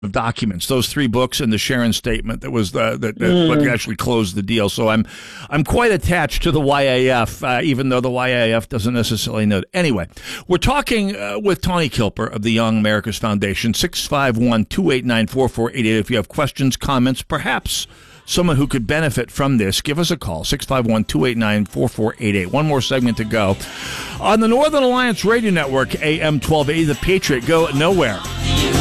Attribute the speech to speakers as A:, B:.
A: of documents, those 3 books and the Sharon statement that was what actually closed the deal. So I'm quite attached to the YAF, even though the YAF doesn't necessarily know it. Anyway, we're talking with Tawny Kilper of the Young America's Foundation, 651-289-4488. If you have questions, comments, perhaps someone who could benefit from this, give us a call, 651-289-4488. One more segment to go. On the Northern Alliance Radio Network, AM 1280, The Patriot, go nowhere.